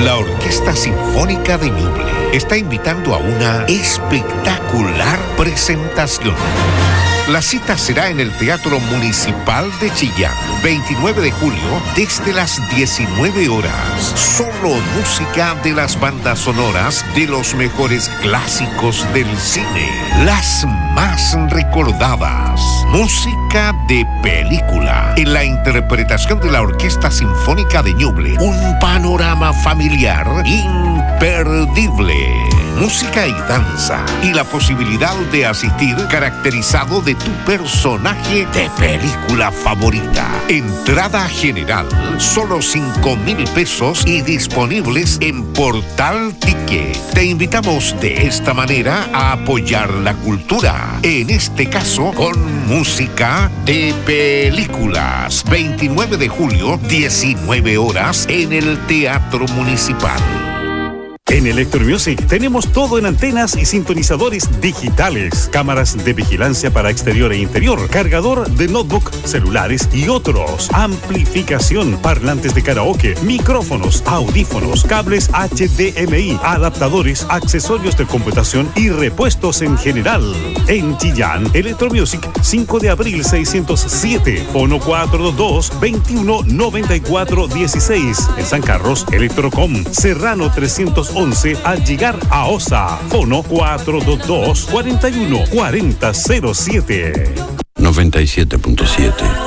La Orquesta Sinfónica de Ñuble está invitando a una espectacular presentación. La cita será en el Teatro Municipal de Chillán, 29 de julio, desde las 19 horas. Solo música de las bandas sonoras de los mejores clásicos del cine, las más recordadas. Música de película, en la interpretación de la Orquesta Sinfónica de Ñuble. Un panorama familiar imperdible. Música y danza, y la posibilidad de asistir caracterizado de tu personaje de película favorita. Entrada general, solo 5,000 pesos y disponibles en Portal Ticket. Te invitamos de esta manera a apoyar la cultura, en este caso con música de películas. 29 de julio, 19 horas, en el Teatro Municipal. En Electromusic tenemos todo en antenas y sintonizadores digitales, cámaras de vigilancia para exterior e interior, cargador de notebook, celulares y otros, amplificación, parlantes de karaoke, micrófonos, audífonos, cables HDMI, adaptadores, accesorios de computación y repuestos en general. En Chillán, Electromusic, 5 de abril 607, fono 422-2194-16. En San Carlos, Electrocom, Serrano 311, al llegar a OSA, fono 422-414007. 97.7